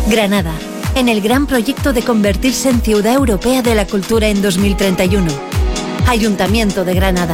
Granada, en el gran proyecto de convertirse en Ciudad Europea de la Cultura en 2031. Ayuntamiento de Granada.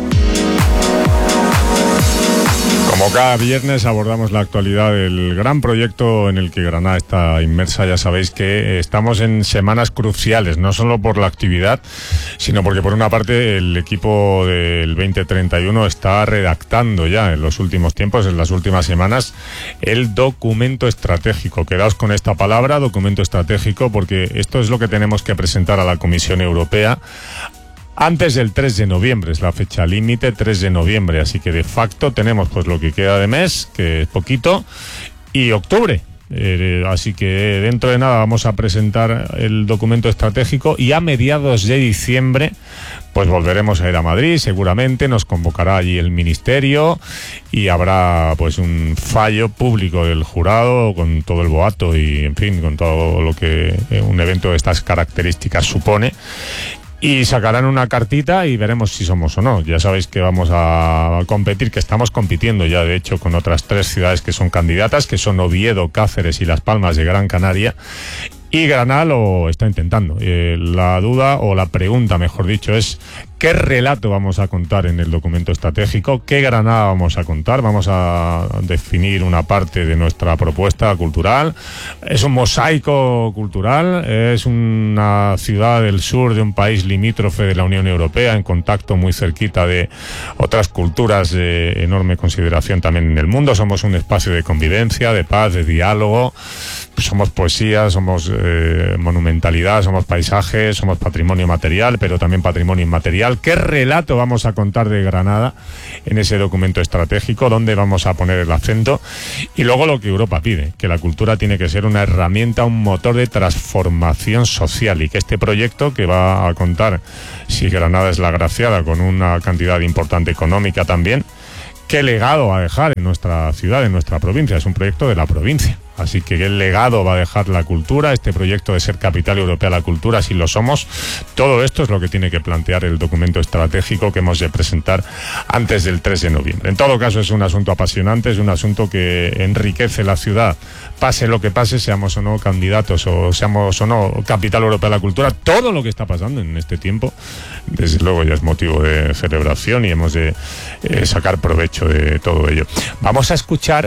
Como cada viernes abordamos la actualidad del gran proyecto en el que Granada está inmersa. Ya sabéis que estamos en semanas cruciales, no solo por la actividad, sino porque por una parte el equipo del 2031 está redactando ya en los últimos tiempos, en las últimas semanas, el documento estratégico. Quedaos con esta palabra, documento estratégico, porque esto es lo que tenemos que presentar a la Comisión Europea antes del 3 de noviembre, es la fecha límite, 3 de noviembre, así que de facto tenemos pues lo que queda de mes, que es poquito, y octubre. Así que dentro de nada vamos a presentar el documento estratégico y a mediados de diciembre pues volveremos a ir a Madrid, seguramente nos convocará allí el Ministerio y habrá pues un fallo público del jurado con todo el boato y en fin, con todo lo que un evento de estas características supone. Y sacarán una cartita y veremos si somos o no. Ya sabéis que vamos a competir, que estamos compitiendo ya de hecho con otras 3 ciudades que son candidatas, que son Oviedo, Cáceres y Las Palmas de Gran Canaria. Y Granada lo está intentando. La duda, o la pregunta mejor dicho, es ¿qué relato vamos a contar en el documento estratégico? ¿Qué Granada vamos a contar? Vamos a definir una parte de nuestra propuesta cultural. ¿Es un mosaico cultural? ¿Es una ciudad del sur de un país limítrofe de la Unión Europea, en contacto muy cerquita de otras culturas de enorme consideración también en el mundo? Somos un espacio de convivencia, de paz, de diálogo. Somos poesía, somos monumentalidad, somos paisaje, somos patrimonio material, pero también patrimonio inmaterial. ¿Qué relato vamos a contar de Granada en ese documento estratégico? ¿Dónde vamos a poner el acento? Y luego lo que Europa pide, que la cultura tiene que ser una herramienta, un motor de transformación social, y que este proyecto, que va a contar, si Granada es la agraciada, con una cantidad importante económica también, ¿qué legado va a dejar en nuestra ciudad, en nuestra provincia? Es un proyecto de la provincia. Así que ¿qué legado va a dejar la cultura? Este proyecto de ser capital europea de la cultura, si lo somos. Todo esto es lo que tiene que plantear el documento estratégico que hemos de presentar antes del 3 de noviembre. En todo caso, es un asunto apasionante, es un asunto que enriquece la ciudad. Pase lo que pase, seamos o no candidatos o seamos o no capital europea de la cultura, todo lo que está pasando en este tiempo, desde luego ya es motivo de celebración y hemos de sacar provecho de todo ello. Vamos a escuchar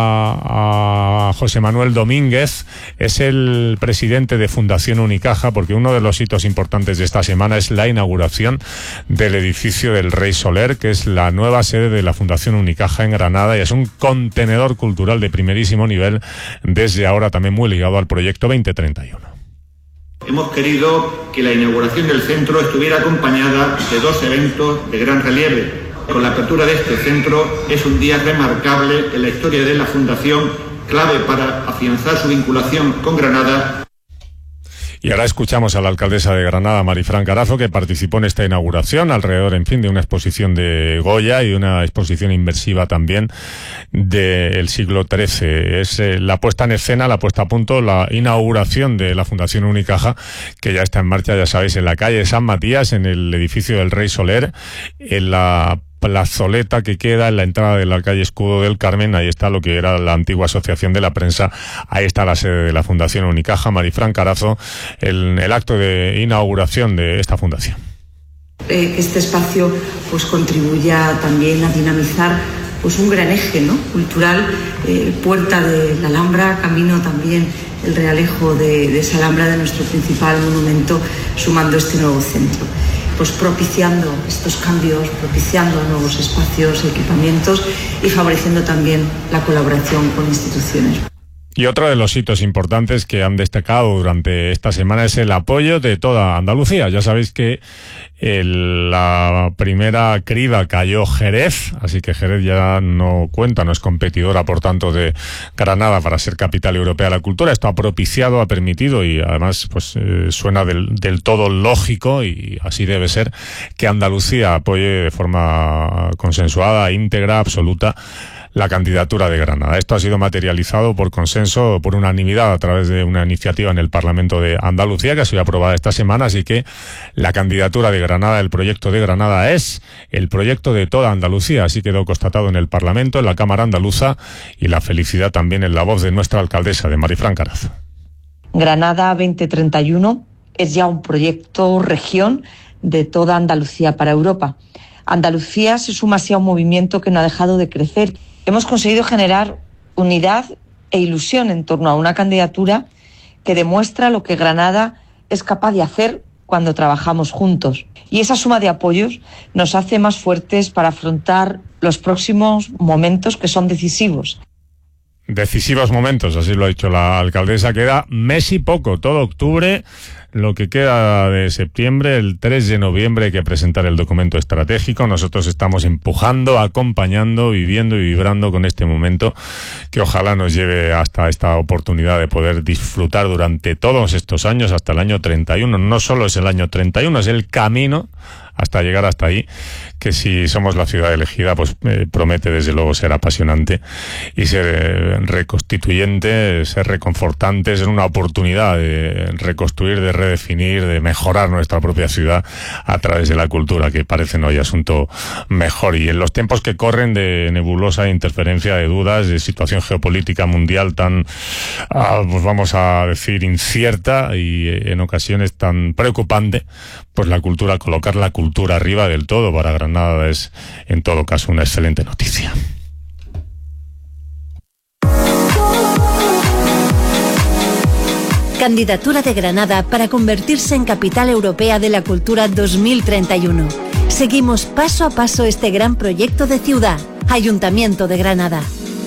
a José Manuel Domínguez, es el presidente de Fundación Unicaja, porque uno de los hitos importantes de esta semana es la inauguración del edificio del Rey Soler, que es la nueva sede de la Fundación Unicaja en Granada, y es un contenedor cultural de primerísimo nivel, desde ahora también muy ligado al proyecto 2031. Hemos querido que la inauguración del centro estuviera acompañada de 2 eventos de gran relieve. Con la apertura de este centro es un día remarcable en la historia de la Fundación, clave para afianzar su vinculación con Granada. Y ahora escuchamos a la alcaldesa de Granada, Marifran Carazo, que participó en esta inauguración alrededor, en fin, de una exposición de Goya y una exposición inmersiva también del siglo XIII. Es la puesta en escena, la puesta a punto, la inauguración de la Fundación Unicaja, que ya está en marcha, ya sabéis, en la calle San Matías, en el edificio del Rey Soler, en la plazoleta que queda en la entrada de la calle Escudo del Carmen. Ahí está lo que era la antigua Asociación de la Prensa, ahí está la sede de la Fundación Unicaja. Marifran Carazo, el acto de inauguración de esta fundación. Que este espacio pues contribuya también a dinamizar pues un gran eje, ¿no?, cultural, puerta de la Alhambra, camino también el realejo de esa Alhambra, de nuestro principal monumento, sumando este nuevo centro. Pues propiciando estos cambios, propiciando nuevos espacios, equipamientos y favoreciendo también la colaboración con instituciones. Y otro de los hitos importantes que han destacado durante esta semana es el apoyo de toda Andalucía. Ya sabéis que la primera criba cayó Jerez, así que Jerez ya no cuenta, no es competidora, por tanto, de Granada para ser capital europea de la cultura. Esto ha propiciado, ha permitido, y además pues suena del todo lógico, y así debe ser, que Andalucía apoye de forma consensuada, íntegra, absoluta, la candidatura de Granada. Esto ha sido materializado por consenso, por unanimidad, a través de una iniciativa en el Parlamento de Andalucía que ha sido aprobada esta semana, así que la candidatura de Granada, el proyecto de Granada, es el proyecto de toda Andalucía. Así quedó constatado en el Parlamento, en la Cámara Andaluza, y la felicidad también en la voz de nuestra alcaldesa, de Marifran Carazo. Granada 2031 es ya un proyecto región de toda Andalucía para Europa. Andalucía se suma así a un movimiento que no ha dejado de crecer. Hemos conseguido generar unidad e ilusión en torno a una candidatura que demuestra lo que Granada es capaz de hacer cuando trabajamos juntos. Y esa suma de apoyos nos hace más fuertes para afrontar los próximos momentos que son decisivos. Decisivos momentos, así lo ha dicho la alcaldesa. Queda mes y poco, todo octubre, lo que queda de septiembre. El 3 de noviembre hay que presentar el documento estratégico. Nosotros estamos empujando, acompañando, viviendo y vibrando con este momento que ojalá nos lleve hasta esta oportunidad de poder disfrutar durante todos estos años, hasta el año 31. No solo es el año 31, es el camino hasta llegar hasta ahí, que si somos la ciudad elegida, pues promete desde luego ser apasionante y ser reconstituyente, ser reconfortante, ser una oportunidad de reconstruir, de redefinir, de mejorar nuestra propia ciudad a través de la cultura, que parece no hay asunto mejor. Y en los tiempos que corren de nebulosa interferencia, de dudas, de situación geopolítica mundial tan, pues vamos a decir, incierta y en ocasiones tan preocupante, pues la cultura, colocar la cultura arriba del todo para Granada es en todo caso una excelente noticia. Candidatura de Granada para convertirse en Capital Europea de la Cultura 2031. Seguimos paso a paso este gran proyecto de ciudad. Ayuntamiento de Granada.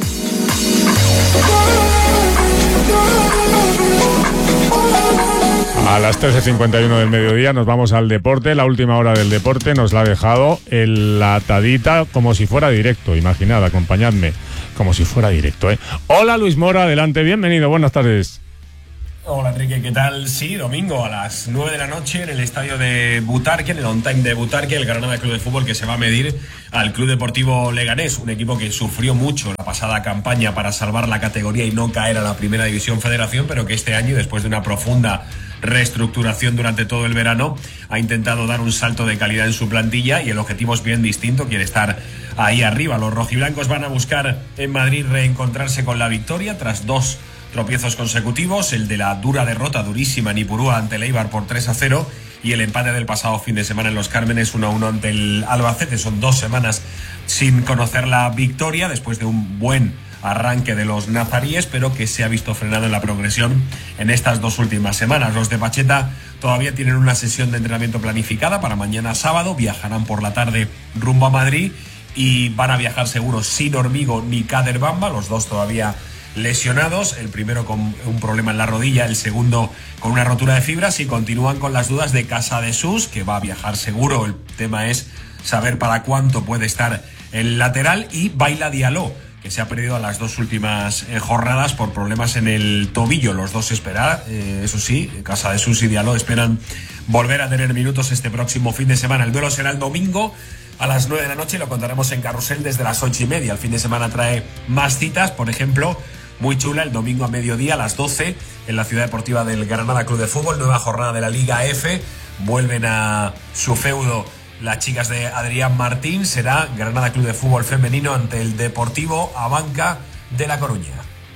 A las 13:51 del mediodía nos vamos al deporte. La última hora del deporte nos la ha dejado la atadita como si fuera directo. Imaginad, acompañadme como si fuera directo, ¿eh? Hola Luis Mora, adelante, bienvenido, buenas tardes. Hola Enrique, ¿qué tal? Sí, domingo a las 9 de la noche en el estadio de Butarque, en el on time de Butarque, el Granada Club de Fútbol que se va a medir al Club Deportivo Leganés, un equipo que sufrió mucho la pasada campaña para salvar la categoría y no caer a la Primera División Federación, pero que este año, después de una profunda reestructuración durante todo el verano, ha intentado dar un salto de calidad en su plantilla y el objetivo es bien distinto, quiere estar ahí arriba. Los rojiblancos van a buscar en Madrid reencontrarse con la victoria tras dos tropiezos consecutivos, el de la dura derrota durísima en Ipurúa ante el Eibar por 3-0 y el empate del pasado fin de semana en Los Cármenes 1-1 ante el Albacete. Son 2 semanas sin conocer la victoria después de un buen arranque de los nazaríes, pero que se ha visto frenado en la progresión en estas 2 últimas semanas. Los de Pacheta todavía tienen una sesión de entrenamiento planificada para mañana sábado, viajarán por la tarde rumbo a Madrid y van a viajar seguro sin Hormigo ni Kader Bamba, los dos todavía lesionados, el primero con un problema en la rodilla, el segundo con una rotura de fibras, y continúan con las dudas de Casadesús, que va a viajar seguro. El tema es saber para cuánto puede estar el lateral, y Baila Diallo, que se ha perdido a las 2 últimas jornadas por problemas en el tobillo. Los dos esperan, eso sí, Casadesús y Diallo esperan volver a tener minutos este próximo fin de semana. El duelo será el domingo a las 9 de la noche y lo contaremos en Carrusel desde las 8:30. El fin de semana trae más citas, por ejemplo, muy chula, el domingo a mediodía a las 12 en la Ciudad Deportiva del Granada Club de Fútbol, nueva jornada de la Liga F, vuelven a su feudo las chicas de Adrián Martín, será Granada Club de Fútbol femenino ante el Deportivo Abanca de La Coruña.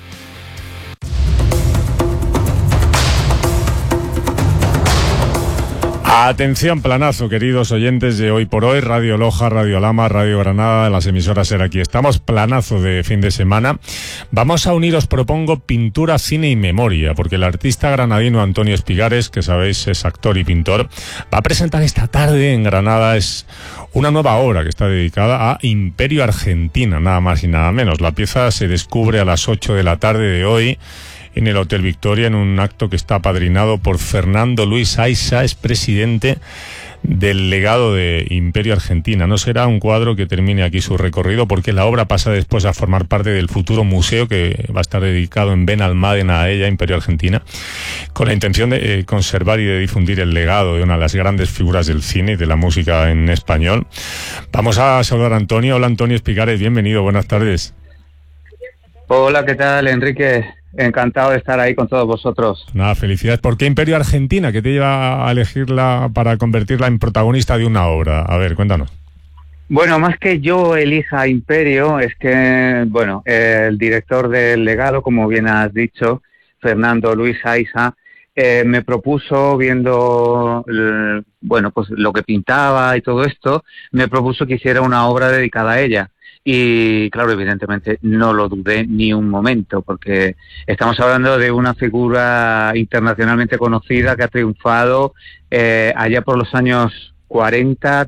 Atención, planazo, queridos oyentes de Hoy por Hoy, Radio Loja, Radio Lama, Radio Granada, las emisoras ser aquí estamos, planazo de fin de semana. Vamos a unir, os propongo, pintura, cine y memoria, porque el artista granadino Antonio Espigares, que sabéis es actor y pintor, va a presentar esta tarde en Granada, es una nueva obra que está dedicada a Imperio Argentina, nada más y nada menos. La pieza se descubre a las 8 de la tarde de hoy en el Hotel Victoria, en un acto que está apadrinado por Fernando Luis Aiza, es presidente del legado de Imperio Argentina. No será un cuadro que termine aquí su recorrido, porque la obra pasa después a formar parte del futuro museo que va a estar dedicado en Benalmádena a ella, Imperio Argentina, con la intención de conservar y de difundir el legado de una de las grandes figuras del cine y de la música en español. Vamos a saludar a Antonio. Hola Antonio Espigares, bienvenido, buenas tardes. Hola, ¿qué tal, Enrique? Encantado de estar ahí con todos vosotros. Nada, felicidades. ¿Por qué Imperio Argentina? ¿Qué te lleva a elegirla para convertirla en protagonista de una obra? A ver, cuéntanos. Bueno, más que yo elija Imperio, es que, bueno, el director del legado, como bien has dicho, Fernando Luis Aiza, me propuso, viendo pues lo que pintaba y todo esto, me propuso que hiciera una obra dedicada a ella. Y claro, evidentemente no lo dudé ni un momento, porque estamos hablando de una figura internacionalmente conocida que ha triunfado allá por los años 40,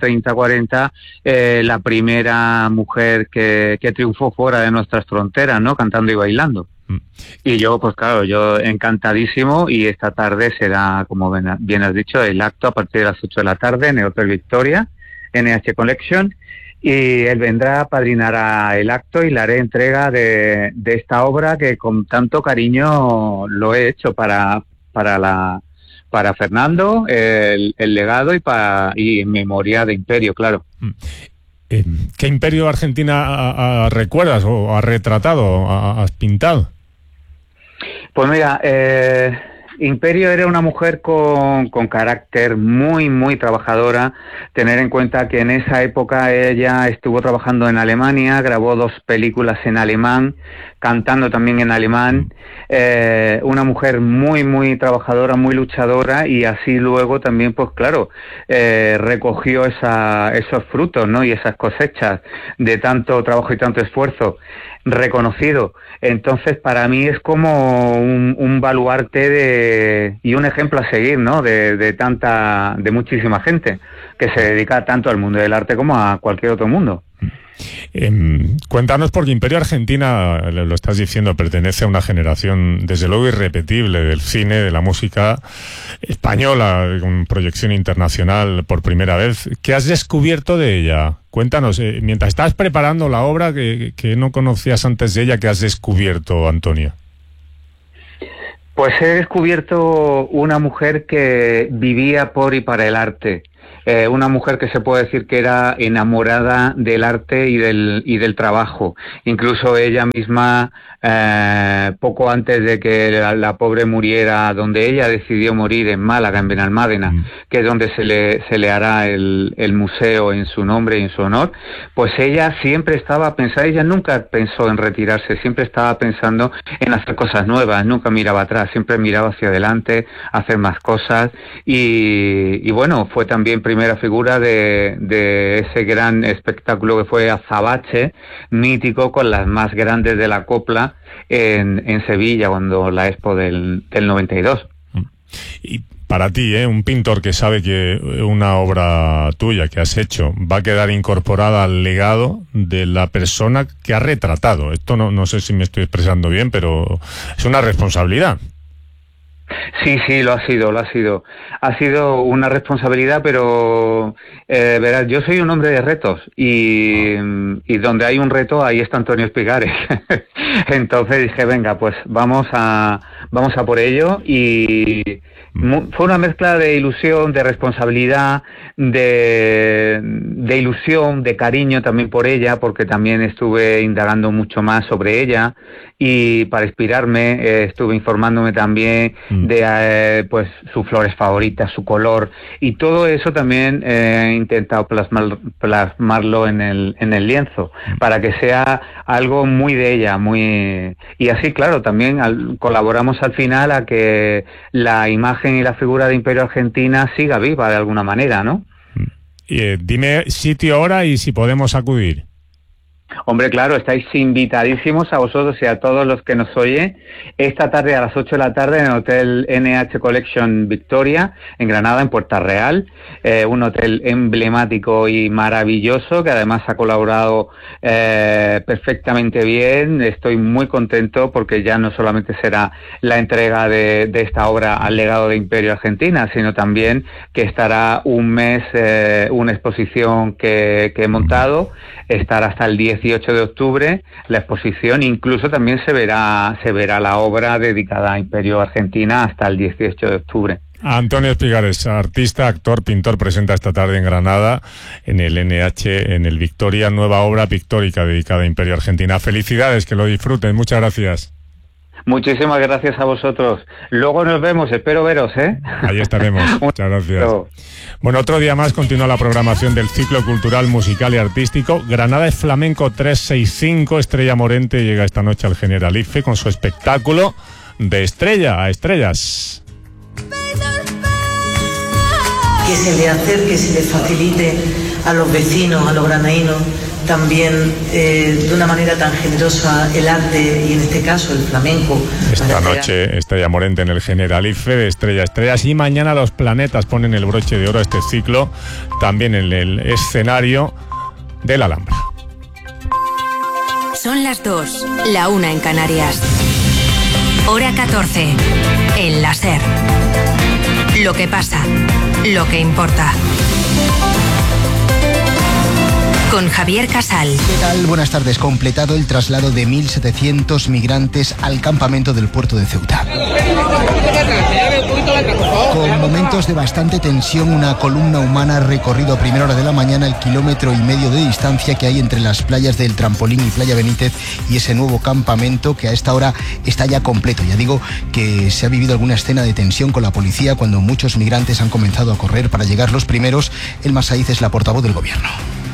la primera mujer que triunfó fuera de nuestras fronteras, ¿no? Cantando y bailando. Y yo, pues claro, yo encantadísimo, y esta tarde será, como bien has dicho, el acto a partir de las 8 de la tarde en el Hotel Victoria, NH Collection, y él vendrá, padrinará el acto y le haré entrega de esta obra que con tanto cariño lo he hecho para Fernando, el legado y en memoria de Imperio, claro. ¿Qué Imperio Argentina recuerdas o has retratado, has pintado? Pues mira, Imperio era una mujer con carácter, muy, muy trabajadora. Tener en cuenta que en esa época ella estuvo trabajando en Alemania, grabó 2 películas en alemán, cantando también en alemán. Una mujer muy, muy trabajadora, muy luchadora, y así luego también, pues claro, recogió esos frutos, ¿no? Y esas cosechas de tanto trabajo y tanto esfuerzo reconocido. Entonces, para mí es como un baluarte y un ejemplo a seguir, ¿no? De muchísima gente que se dedica tanto al mundo del arte como a cualquier otro mundo. Cuéntanos, porque Imperio Argentina, lo estás diciendo, pertenece a una generación desde luego irrepetible del cine, de la música española, con proyección internacional por primera vez. ¿Qué has descubierto de ella? Cuéntanos, mientras estás preparando la obra, que no conocías antes de ella, ¿qué has descubierto, Antonio? Pues he descubierto una mujer que vivía por y para el arte. Una mujer que se puede decir que era enamorada del arte y del trabajo. Incluso ella misma, poco antes de que la pobre muriera, donde ella decidió morir, en Málaga, en Benalmádena, que es donde se le hará el museo en su nombre y en su honor, pues ella siempre estaba pensando, ella nunca pensó en retirarse, siempre estaba pensando en hacer cosas nuevas, nunca miraba atrás, siempre miraba hacia adelante, hacer más cosas, y bueno, fue también primera figura de ese gran espectáculo que fue Azabache, mítico, con las más grandes de la copla en Sevilla, cuando la Expo del 92. Y para ti, un pintor que sabe que una obra tuya que has hecho va a quedar incorporada al legado de la persona que ha retratado. Esto no sé si me estoy expresando bien, pero es una responsabilidad. Sí, lo ha sido. Ha sido una responsabilidad, pero verás, yo soy un hombre de retos y donde hay un reto, ahí está Antonio Espigares. Entonces dije, venga, pues vamos a por ello, y fue una mezcla de ilusión, de responsabilidad, de ilusión, de cariño también por ella, porque también estuve indagando mucho más sobre ella, y para inspirarme estuve informándome también de pues sus flores favoritas, su color, y todo eso también he intentado plasmarlo en el lienzo, para que sea algo muy de ella, y así, claro, también colaboramos al final a que la imagen y la figura de Imperio Argentina siga viva de alguna manera, ¿no? Dime sitio, hora y si podemos acudir. Hombre, claro, estáis invitadísimos a vosotros y a todos los que nos oyen esta tarde a las 8 de la tarde en el Hotel NH Collection Victoria, en Granada, en Puerta Real, un hotel emblemático y maravilloso, que además ha colaborado perfectamente bien. Estoy muy contento porque ya no solamente será la entrega de esta obra al legado de Imperio Argentina, sino también que estará un mes, una exposición que he montado, estará hasta el 18 de octubre la exposición, incluso también se verá la obra dedicada a Imperio Argentina hasta el 18 de octubre. Antonio Espigares, artista, actor, pintor, presenta esta tarde en Granada, en el NH, en el Victoria, nueva obra pictórica dedicada a Imperio Argentina. Felicidades, que lo disfruten, muchas gracias. Muchísimas gracias a vosotros. Luego nos vemos, espero veros, ¿eh? Ahí estaremos. Muchas gracias. Bueno, otro día más continúa la programación del ciclo cultural, musical y artístico. Granada es Flamenco 365. Estrella Morente llega esta noche al Generalife con su espectáculo de Estrella a Estrellas. Que se le acerque, se le facilite a los vecinos, a los granaínos, también de una manera tan generosa el arte y en este caso el flamenco. Esta noche Estrella Morente en el Generalife de Estrella a Estrellas, y mañana los Planetas ponen el broche de oro a este ciclo, también en el escenario de la Alhambra. Son las 2, la 1 en Canarias. Hora 14, en la SER. Lo que pasa, lo que importa. Con Javier Casal. ¿Qué tal? Buenas tardes. Completado el traslado de 1.700 migrantes al campamento del puerto de Ceuta. Con momentos de bastante tensión, una columna humana ha recorrido a primera hora de la mañana el 1,5 kilómetros de distancia que hay entre las playas del Trampolín y Playa Benítez y ese nuevo campamento que a esta hora está ya completo. Ya digo que se ha vivido alguna escena de tensión con la policía cuando muchos migrantes han comenzado a correr para llegar los primeros. Elma Saiz es la portavoz del gobierno.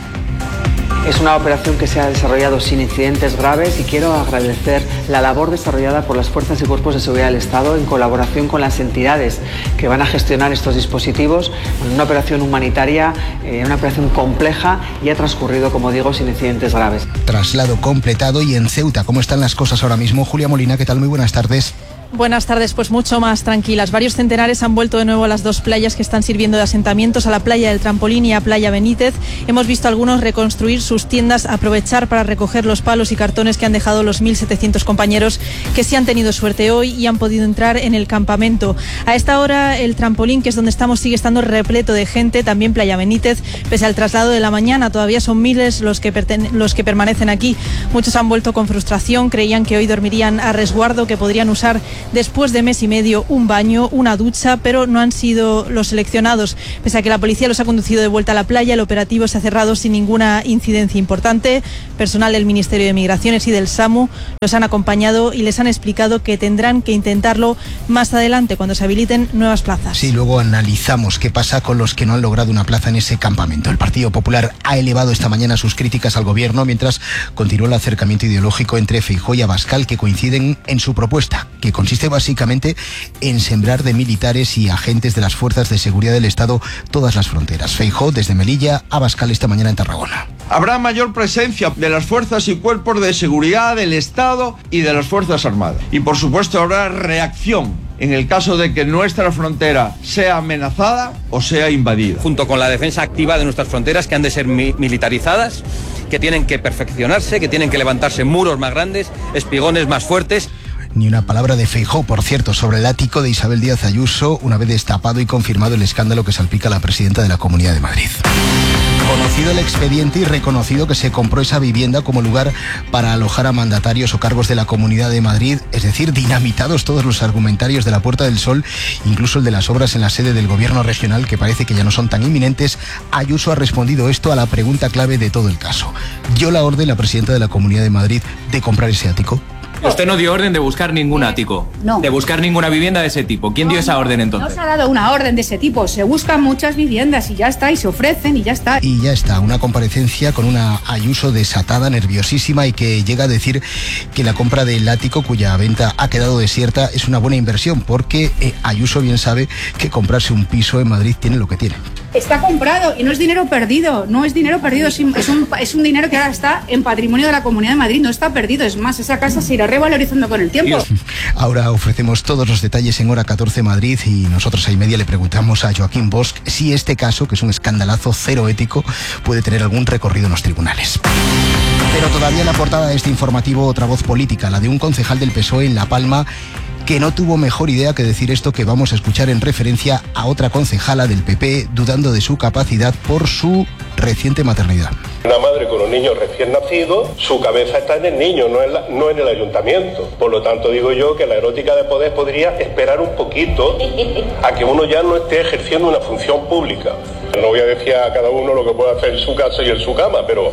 Es una operación que se ha desarrollado sin incidentes graves y quiero agradecer la labor desarrollada por las fuerzas y cuerpos de seguridad del Estado en colaboración con las entidades que van a gestionar estos dispositivos. Una operación humanitaria, una operación compleja y ha transcurrido, como digo, sin incidentes graves. Traslado completado. Y en Ceuta, ¿cómo están las cosas ahora mismo? Julia Molina, ¿qué tal? Muy buenas tardes. Buenas tardes, pues mucho más tranquilas. Varios centenares han vuelto de nuevo a las dos playas que están sirviendo de asentamientos, a la playa del Trampolín y a Playa Benítez. Hemos visto a algunos reconstruir sus tiendas, aprovechar para recoger los palos y cartones que han dejado los 1.700 compañeros que sí han tenido suerte hoy y han podido entrar en el campamento. A esta hora el Trampolín, que es donde estamos, sigue estando repleto de gente, también Playa Benítez, pese al traslado de la mañana. Todavía son miles los que permanecen aquí. Muchos han vuelto con frustración, creían que hoy dormirían a resguardo, que podrían usar después de mes y medio un baño, una ducha, pero no han sido los seleccionados. Pese a que la policía los ha conducido de vuelta a la playa, el operativo se ha cerrado sin ninguna incidencia importante. Personal del Ministerio de Migraciones y del SAMU los han acompañado y les han explicado que tendrán que intentarlo más adelante cuando se habiliten nuevas plazas. Sí, luego analizamos qué pasa con los que no han logrado una plaza en ese campamento. El Partido Popular ha elevado esta mañana sus críticas al gobierno mientras continúa el acercamiento ideológico entre Feijóo y Abascal, que coinciden en su propuesta, que consiste básicamente en sembrar de militares y agentes de las fuerzas de seguridad del Estado todas las fronteras. Feijóo desde Melilla, Abascal esta mañana en Tarragona. Habrá mayor presencia de las fuerzas y cuerpos de seguridad del Estado y de las Fuerzas Armadas. Y por supuesto habrá reacción en el caso de que nuestra frontera sea amenazada o sea invadida. Junto con la defensa activa de nuestras fronteras, que han de ser militarizadas, que tienen que perfeccionarse, que tienen que levantarse muros más grandes, espigones más fuertes. Ni una palabra de Feijóo, por cierto, sobre el ático de Isabel Díaz Ayuso, una vez destapado y confirmado el escándalo que salpica a la presidenta de la Comunidad de Madrid. Conocido el expediente y reconocido que se compró esa vivienda como lugar para alojar a mandatarios o cargos de la Comunidad de Madrid, es decir, dinamitados todos los argumentarios de la Puerta del Sol, incluso el de las obras en la sede del gobierno regional, que parece que ya no son tan inminentes. Ayuso ha respondido esto a la pregunta clave de todo el caso. ¿Dio la orden la presidenta de la Comunidad de Madrid de comprar ese ático? Usted no dio orden de buscar ningún ático, no. De buscar ninguna vivienda de ese tipo. ¿Quién dio esa orden entonces? No se ha dado una orden de ese tipo, se buscan muchas viviendas y ya está, y se ofrecen y ya está. Y ya está, una comparecencia con una Ayuso desatada, nerviosísima, y que llega a decir que la compra del ático, cuya venta ha quedado desierta, es una buena inversión, porque Ayuso bien sabe que comprarse un piso en Madrid tiene lo que tiene. Está comprado y no es dinero perdido, no es dinero perdido, es un dinero que ahora está en patrimonio de la Comunidad de Madrid, no está perdido, es más, esa casa se irá revalorizando con el tiempo. Ahora ofrecemos todos los detalles en Hora 14 Madrid y nosotros a 1:30 le preguntamos a Joaquín Bosch si este caso, que es un escandalazo cero ético, puede tener algún recorrido en los tribunales. Pero todavía en la portada de este informativo otra voz política, la de un concejal del PSOE en La Palma, que no tuvo mejor idea que decir esto que vamos a escuchar en referencia a otra concejala del PP dudando de su capacidad por su reciente maternidad. Una madre con un niño recién nacido, su cabeza está en el niño, no en el ayuntamiento. Por lo tanto, digo yo que la erótica de poder podría esperar un poquito a que uno ya no esté ejerciendo una función pública. No voy a decir a cada uno lo que puede hacer en su casa y en su cama, pero...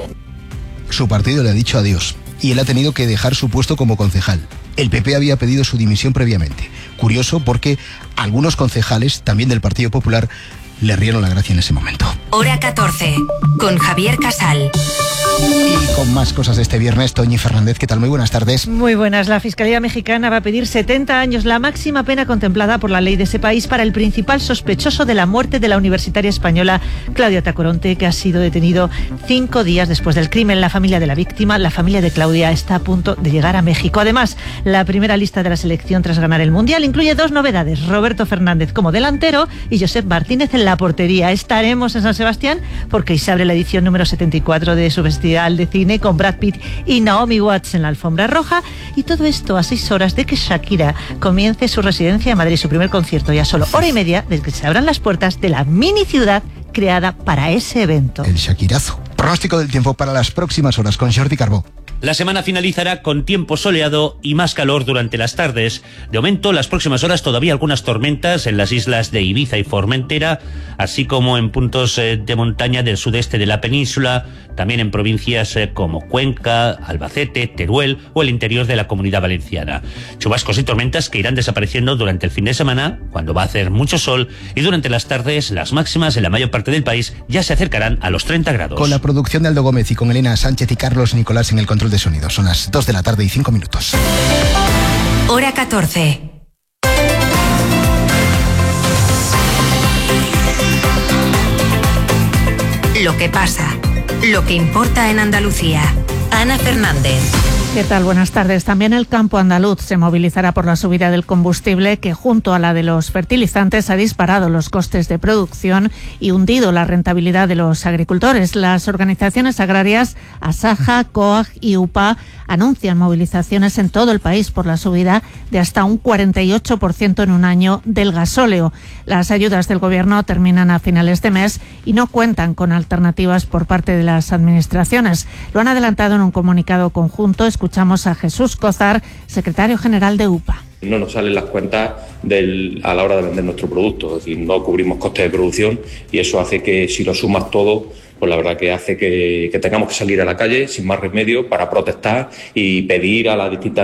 Su partido le ha dicho adiós y él ha tenido que dejar su puesto como concejal. El PP había pedido su dimisión previamente. Curioso porque algunos concejales, también del Partido Popular, le rieron la gracia en ese momento. Hora 14, con Javier Casal. Y con más cosas de este viernes, Toñi Fernández, ¿qué tal? Muy buenas tardes. Muy buenas. La Fiscalía Mexicana va a pedir 70 años, la máxima pena contemplada por la ley de ese país para el principal sospechoso de la muerte de la universitaria española Claudia Tacoronte, que ha sido detenido 5 días después del crimen. La familia de la víctima, la familia de Claudia, está a punto de llegar a México. Además, la primera lista de la selección tras ganar el Mundial incluye 2 novedades: Roberto Fernández como delantero y Josep Martínez en la portería. Estaremos en San Sebastián porque se abre la edición número 74 de su Festival de Cine con Brad Pitt y Naomi Watts en la alfombra roja, y todo esto a 6 horas de que Shakira comience su residencia en Madrid, su primer concierto, y a solo hora y media de que se abran las puertas de la mini ciudad creada para ese evento. El Shakirazo. Pronóstico del tiempo para las próximas horas con Jordi Carbó. La semana finalizará con tiempo soleado y más calor durante las tardes. De momento, las próximas horas todavía algunas tormentas en las islas de Ibiza y Formentera, así como en puntos de montaña del sudeste de la península, también en provincias como Cuenca, Albacete, Teruel o el interior de la Comunidad Valenciana. Chubascos y tormentas que irán desapareciendo durante el fin de semana, cuando va a hacer mucho sol, y durante las tardes las máximas en la mayor parte del país ya se acercarán a los 30 grados. Con la producción de Aldo Gómez y con Elena Sánchez y Carlos Nicolás en el control de sonido. Son las 2 de la tarde y 5 minutos. Hora 14. Lo que pasa, lo que importa en Andalucía. Ana Fernández. ¿Qué tal? Buenas tardes. También el campo andaluz se movilizará por la subida del combustible, que junto a la de los fertilizantes ha disparado los costes de producción y hundido la rentabilidad de los agricultores. Las organizaciones agrarias Asaja, COAG y UPA anuncian movilizaciones en todo el país por la subida de hasta un 48% en un año del gasóleo. Las ayudas del gobierno terminan a finales de mes y no cuentan con alternativas por parte de las administraciones. Lo han adelantado en un comunicado conjunto. Escuchamos a Jesús Cózar, secretario general de UPA. No nos salen las cuentas a la hora de vender nuestro producto, es decir, no cubrimos costes de producción, y eso hace que, si lo sumas todo, pues la verdad que hace que tengamos que salir a la calle sin más remedio para protestar y pedir a las distintas